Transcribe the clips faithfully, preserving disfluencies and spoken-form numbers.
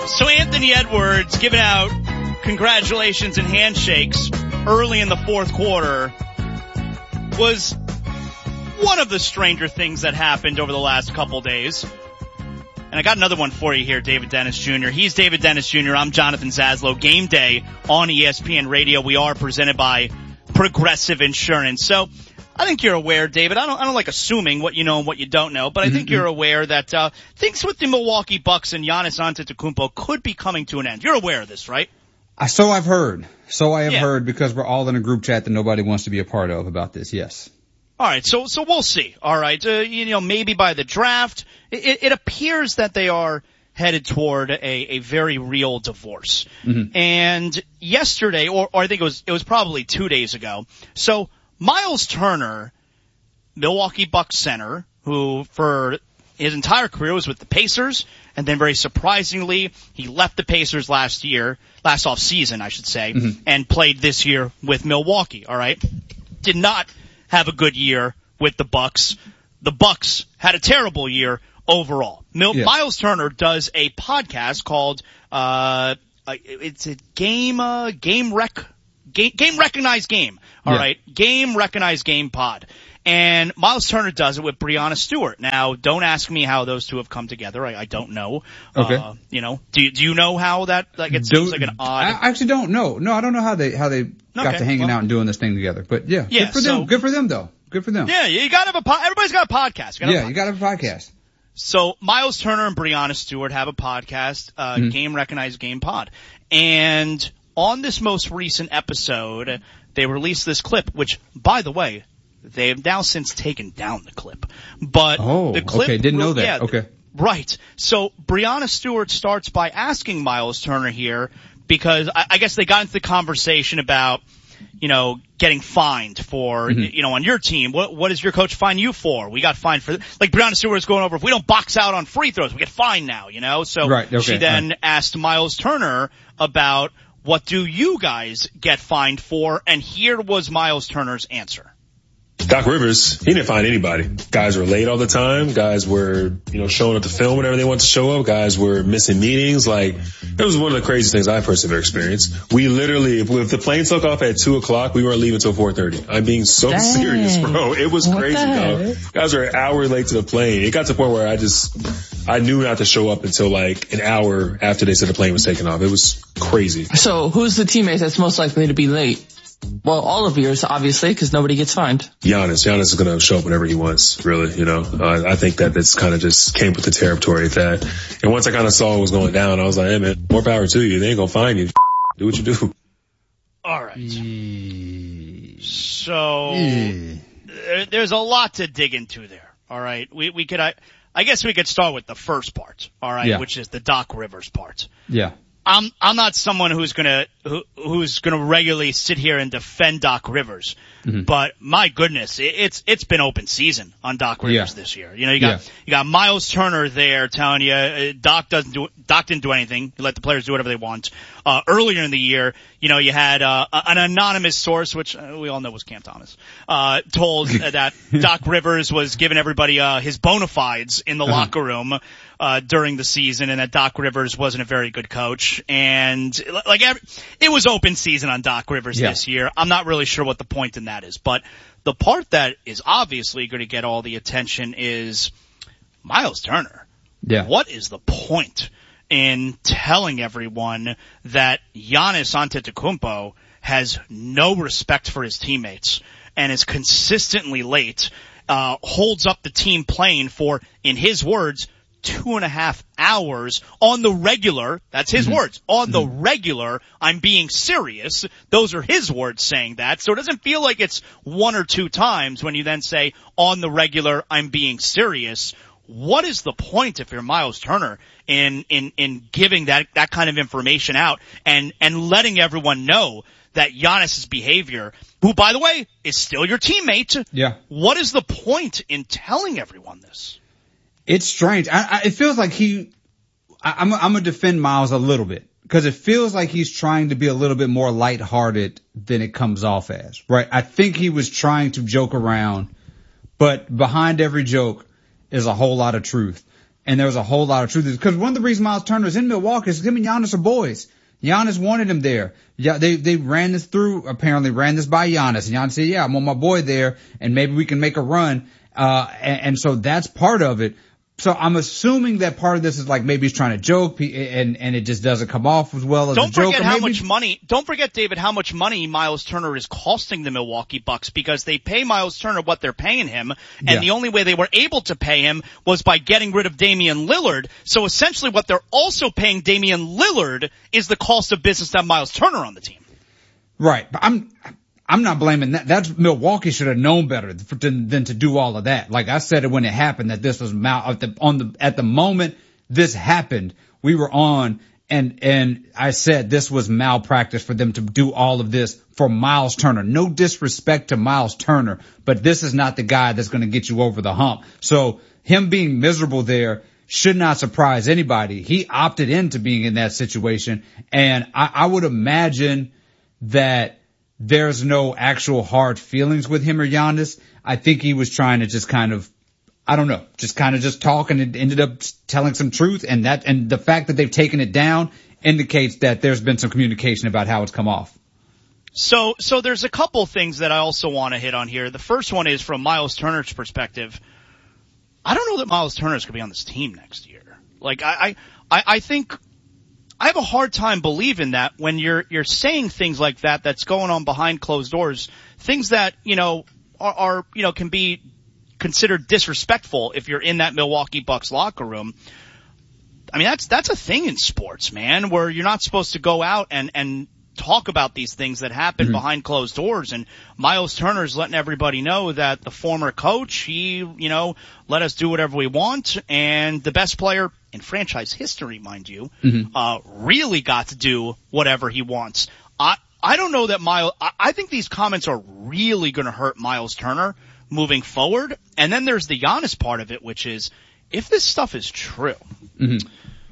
So Anthony Edwards giving out congratulations and handshakes early in the fourth quarter was one of the stranger things that happened over the last couple days. And I got another one for you here, David Dennis Junior He's David Dennis Junior I'm Jonathan Zaslow. Game day on E S P N Radio. We are presented by Progressive Insurance. So I think you're aware, David. I don't, I don't like assuming what you know and what you don't know, but I think mm-hmm. you're aware that uh things with the Milwaukee Bucks and Giannis Antetokounmpo could be coming to an end. You're aware of this, right? Uh, so I've heard. So I have yeah. heard because we're all in a group chat that nobody wants to be a part of about this. Yes. All right. So so we'll see. All right. Uh, you know, maybe by the draft, it, it appears that they are headed toward a, a very real divorce. Mm-hmm. And yesterday, or, or I think it was it was probably two days ago. So Miles Turner, Milwaukee Bucks center, who for his entire career was with the Pacers, and then very surprisingly, he left the Pacers last year, last off season, I should say, mm-hmm. and played this year with Milwaukee, all right? Did not have a good year with the Bucks. The Bucks had a terrible year overall. Mil- yeah. Miles Turner does a podcast called, uh, it's a game, uh, game rec, game, game recognized game. All yeah. right. Game recognized game pod. And Miles Turner does it with Breanna Stewart. Now, don't ask me how those two have come together. I, I don't know. Okay. Uh, you know, do you, do you know how that, like, it seems do, like an odd. I actually don't know. No, I don't know how they, how they got okay, to hanging well, out and doing this thing together. But yeah, yeah good for so, them. Good for them though. Good for them. Yeah, you gotta have a po- everybody's got a podcast. You gotta yeah, have a podcast. you gotta have a podcast. So Miles Turner and Breanna Stewart have a podcast, uh, mm-hmm. Game Recognized Game Pod. And on this most recent episode, they released this clip, which, by the way, they have now since taken down the clip. But oh, the clip, okay, didn't know that. Yeah, okay. Right. So Breanna Stewart starts by asking Miles Turner here, because I, I guess they got into the conversation about, you know, getting fined for, mm-hmm. you know, on your team. What, what does your coach fine you for? We got fined for, like Breanna Stewart is going over, if we don't box out on free throws, we get fined now, you know? So right, okay, she then right. asked Miles Turner about, what do you guys get fined for? And here was Miles Turner's answer. Doc Rivers, he didn't find anybody. Guys were late all the time. Guys were, you know, showing up to film whenever they wanted to show up. Guys were missing meetings. Like, it was one of the craziest things I personally ever experienced. We literally, if, if the plane took off at two o'clock, we weren't leaving until four thirty. I'm being so Dang. serious, bro. It was What crazy, dog. Guys were an hour late to the plane. It got to the point where I just, I knew not to show up until like an hour after they said the plane was taking off. It was crazy. So who's the teammate that's most likely to be late? Well, all of yours, obviously, because nobody gets fined. Giannis. Giannis is going to show up whenever he wants, really, you know. Uh, I think that this kind of just came with the territory of that. And once I kind of saw what was going down, I was like, hey, man, more power to you. They ain't going to find you. Do what you do. All right. So there, there's a lot to dig into there. All right. We, we could, I, I guess we could start with the first part. All right. Yeah. Which is the Doc Rivers part. Yeah. I'm I'm not someone who's gonna who, who's gonna regularly sit here and defend Doc Rivers, mm-hmm. but my goodness, it, it's it's been open season on Doc Rivers yeah. this year. You know, you got yeah. you got Miles Turner there telling you uh, Doc doesn't do Doc didn't do anything. He let the players do whatever they want. Uh, earlier in the year, you know, you had uh, an anonymous source, which uh, we all know was Cam Thomas, uh, told that Doc Rivers was giving everybody uh, his bona fides in the uh-huh. locker room. Uh, during the season, and that Doc Rivers wasn't a very good coach. And like every, it was open season on Doc Rivers yeah. this year. I'm not really sure what the point in that is, but the part that is obviously going to get all the attention is Miles Turner. Yeah. What is the point in telling everyone that Giannis Antetokounmpo has no respect for his teammates and is consistently late, uh, holds up the team playing for, in his words, two and a half hours on the regular. That's his mm-hmm. words. On mm-hmm. the regular, I'm being serious. Those are his words saying that. So it doesn't feel like it's one or two times when you then say, on the regular, I'm being serious. What is the point if you're Miles Turner in, in, in giving that, that kind of information out and, and letting everyone know that Giannis's behavior, who by the way, is still your teammate. Yeah. What is the point in telling everyone this? It's strange. I, I, it feels like he, I, I'm, I'm gonna defend Miles a little bit because it feels like he's trying to be a little bit more lighthearted than it comes off as, right? I think he was trying to joke around, but behind every joke is a whole lot of truth. and there's a whole lot of truth. Because one of the reasons Miles Turner is in Milwaukee is him and Giannis are boys. Giannis wanted him there. Yeah, they they ran this through, apparently ran this by Giannis. And Giannis said, yeah, I want my boy there, and maybe we can make a run. Uh, and, and so that's part of it. So I'm assuming that part of this is like maybe he's trying to joke, and and it just doesn't come off as well as don't a joke. Forget how maybe... much money. Don't forget, David, how much money Miles Turner is costing the Milwaukee Bucks, because they pay Miles Turner what they're paying him, and yeah. the only way they were able to pay him was by getting rid of Damian Lillard. So essentially, what they're also paying Damian Lillard is the cost of business to have Miles Turner on the team. Right, but I'm. I'm not blaming that. That's Milwaukee should have known better than, than to do all of that. Like I said it when it happened, that this was mal- at the, on the, at the moment this happened, we were on and, and I said this was malpractice for them to do all of this for Miles Turner. No disrespect to Miles Turner, but this is not the guy that's going to get you over the hump. So him being miserable there should not surprise anybody. He opted into being in that situation, and I, I would imagine that there's no actual hard feelings with him or Giannis. I think he was trying to just kind of, I don't know, just kind of just talk, and it ended up telling some truth. And that, and the fact that they've taken it down indicates that there's been some communication about how it's come off. So, so there's a couple things that I also want to hit on here. The first one is from Miles Turner's perspective. I don't know that Miles Turner's going to be on this team next year. Like, I, I, I think, I have a hard time believing that when you're you're saying things like that that's going on behind closed doors, things that, you know, are, are you know, can be considered disrespectful if you're in that Milwaukee Bucks locker room. I mean, that's that's a thing in sports, man, where you're not supposed to go out and and talk about these things that happen mm-hmm. behind closed doors. And Miles Turner's letting everybody know that the former coach, he, you know, let us do whatever we want, and the best player in franchise history, mind you, mm-hmm. uh, really got to do whatever he wants. I, I don't know that Miles, I, I think these comments are really going to hurt Miles Turner moving forward. And then there's the Giannis part of it, which is, if this stuff is true, mm-hmm.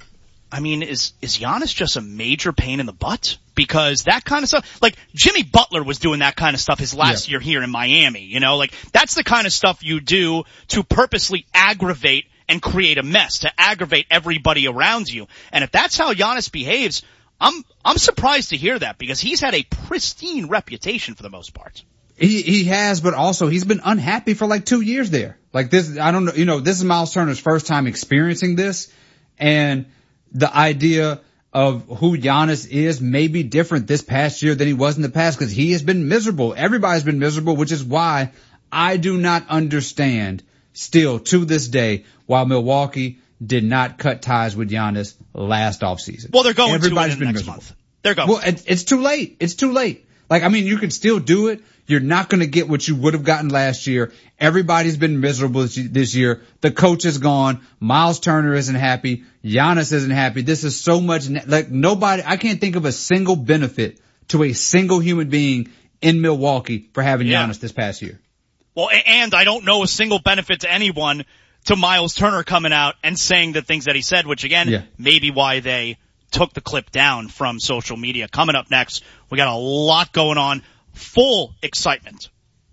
I mean, is, is Giannis just a major pain in the butt? Because that kind of stuff, like Jimmy Butler was doing that kind of stuff his last yeah. year here in Miami, you know, like that's the kind of stuff you do to purposely aggravate and create a mess, to aggravate everybody around you. And if that's how Giannis behaves, I'm, I'm surprised to hear that, because he's had a pristine reputation for the most part. He, he has, but also he's been unhappy for like two years there. Like this, I don't know, you know, this is Miles Turner's first time experiencing this, and the idea of who Giannis is may be different this past year than he was in the past, because he has been miserable. Everybody's been miserable, which is why I do not understand still to this day why Milwaukee did not cut ties with Giannis last offseason. Well, they're going Everybody's to it in been next miserable. month. They're going. Well, it, it's too late. It's too late. Like, I mean, you can still do it. You're not going to get what you would have gotten last year. Everybody's been miserable this year. The coach is gone. Miles Turner isn't happy. Giannis isn't happy. This is so much, like nobody, I can't think of a single benefit to a single human being in Milwaukee for having yeah. Giannis this past year. Well, and I don't know a single benefit to anyone to Miles Turner coming out and saying the things that he said, which again, yeah. maybe why they took the clip down from social media. Coming up next, we got a lot going on. Full excitement.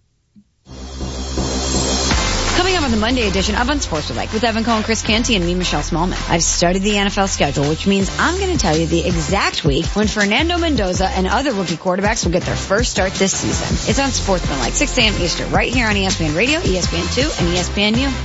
Coming up on the Monday edition of Unsportsmanlike with Evan Cohen, Chris Canty, and me, Michelle Smallman. I've studied the N F L schedule, which means I'm going to tell you the exact week when Fernando Mendoza and other rookie quarterbacks will get their first start this season. It's Unsportsmanlike, six a.m. Eastern, right here on E S P N Radio, E S P N two, and E S P N U.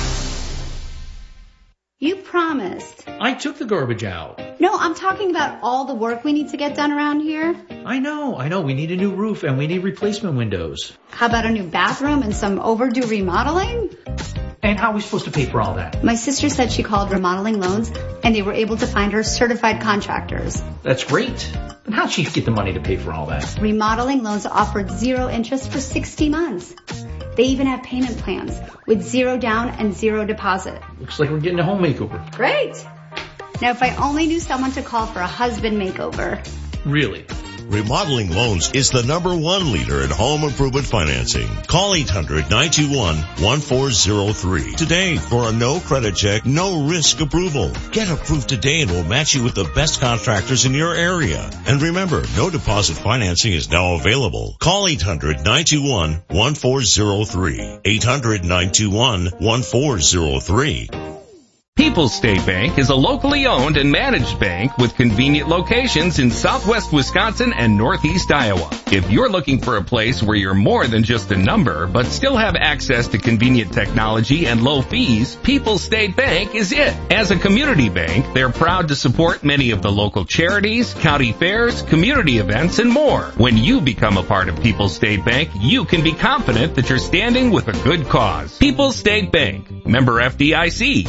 You promised. I took the garbage out. No, I'm talking about all the work we need to get done around here. I know, I know. We need a new roof and we need replacement windows. How about a new bathroom and some overdue remodeling? And how are we supposed to pay for all that? My sister said she called Remodeling Loans and they were able to find her certified contractors. That's great. But how'd she get the money to pay for all that? Remodeling Loans offered zero interest for sixty months. They even have payment plans with zero down and zero deposit. Looks like we're getting a home makeover. Great. Now, if I only knew someone to call for a husband makeover. Really? Remodeling Loans is the number one leader in home improvement financing. Call eight hundred, nine two one, one four zero three today for a no credit check, no risk approval. Get approved today and we'll match you with the best contractors in your area. And remember, no deposit financing is now available. Call eight hundred, nine two one, one four zero three. eight hundred, nine two one, one four zero three. People's State Bank is a locally owned and managed bank with convenient locations in southwest Wisconsin and northeast Iowa. If you're looking for a place where you're more than just a number, but still have access to convenient technology and low fees, People's State Bank is it. As a community bank, they're proud to support many of the local charities, county fairs, community events, and more. When you become a part of People's State Bank, you can be confident that you're standing with a good cause. People's State Bank, member F D I C.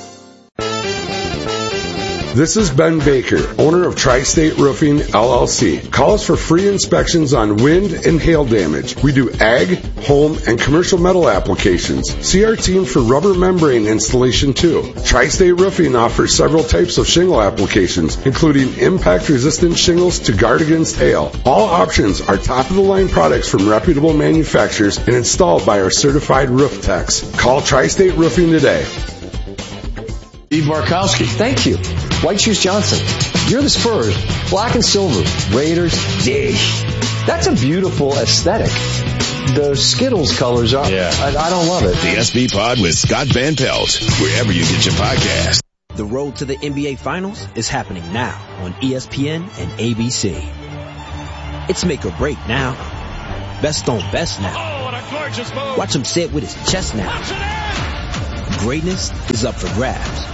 This is Ben Baker, owner of Tri-State Roofing, L L C. Call us for free inspections on wind and hail damage. We do ag, home, and commercial metal applications. See our team for rubber membrane installation too. Tri-State Roofing offers several types of shingle applications, including impact-resistant shingles to guard against hail. All options are top-of-the-line products from reputable manufacturers and installed by our certified roof techs. Call Tri-State Roofing today. Steve Markowski. Thank you. White Shoes Johnson. You're the Spurs. Black and silver. Raiders. Dish. That's a beautiful aesthetic. The Skittles colors are, yeah. I, I don't love it. The S B Pod with Scott Van Pelt, wherever you get your podcast. The road to the N B A Finals is happening now on E S P N and A B C. It's make or break now. Best on best now. Oh, what a gorgeous move. Watch him say it with his chest now. Greatness is up for grabs.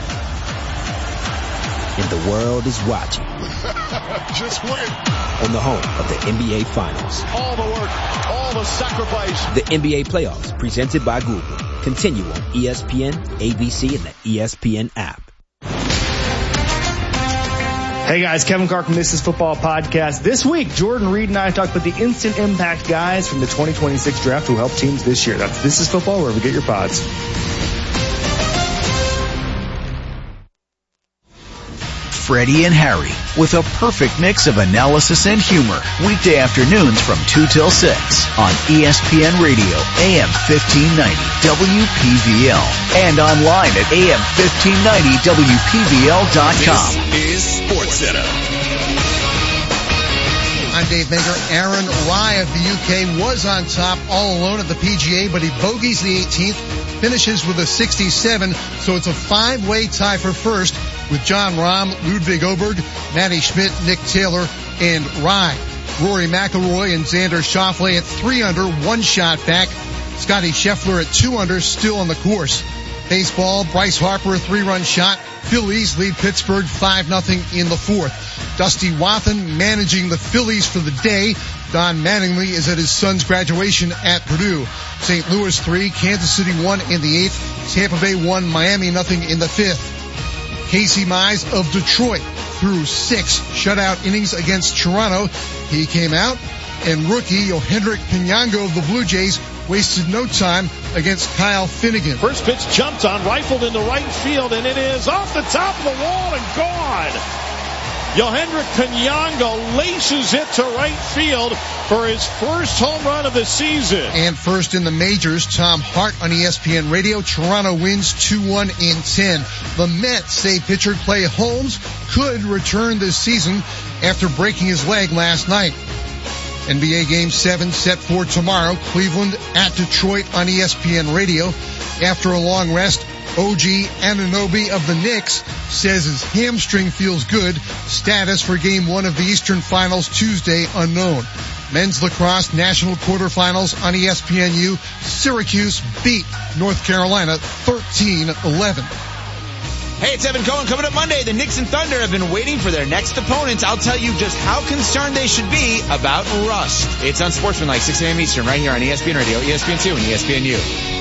And the world is watching. Just win. On the home of the N B A Finals. All the work, all the sacrifice. The N B A Playoffs, presented by Google. Continue on E S P N, A B C, and the E S P N app. Hey guys, Kevin Carr from This Is Football Podcast. This week, Jordan Reed and I talked about the instant impact guys from the twenty twenty-six draft who helped teams this year. That's This Is Football, wherever you get your pods. Freddie and Harry, with a perfect mix of analysis and humor. Weekday afternoons from two till six on E S P N Radio, A M fifteen ninety, W P V L, and online at A M fifteen ninety W P V L dot com. This is SportsCenter. I'm Dave Maker. Aaron Rai of the U K was on top all alone at the P G A, but he bogeys the eighteenth, finishes with a sixty-seven, so it's a five-way tie for first with John Rahm, Ludwig Oberg, Matty Schmidt, Nick Taylor, and Rai. Rory McIlroy and Xander Schauffele at three under, one shot back. Scotty Scheffler at two under, still on the course. Baseball, Bryce Harper, a three-run shot. Phillies lead Pittsburgh five nothing in the fourth. Dusty Wathan managing the Phillies for the day. Don Mattingly is at his son's graduation at Purdue. Saint Louis three, Kansas City one in the eighth. Tampa Bay one, Miami nothing in the fifth. Casey Mize of Detroit threw six shutout innings against Toronto. He came out, and rookie Yohendrick Pinango of the Blue Jays wasted no time against Kyle Finnegan. First pitch jumped on, rifled into right field, and it is off the top of the wall and gone. Yohendrick Pinango laces it to right field for his first home run of the season. And first in the majors, Tom Hart on E S P N Radio. Toronto wins two one in ten. The Mets say pitcher Clay Holmes could return this season after breaking his leg last night. N B A Game seven set for tomorrow. Cleveland at Detroit on E S P N Radio. After a long rest, O G Anunoby of the Knicks says his hamstring feels good. Status for Game one of the Eastern Finals Tuesday unknown. Men's lacrosse national quarterfinals on E S P N U. Syracuse beat North Carolina thirteen eleven. Hey, it's Evan Cohen. Coming up Monday, the Knicks and Thunder have been waiting for their next opponents. I'll tell you just how concerned they should be about rust. It's Unsportsmanlike, six a.m. Eastern, right here on E S P N Radio, E S P N two, and E S P N U.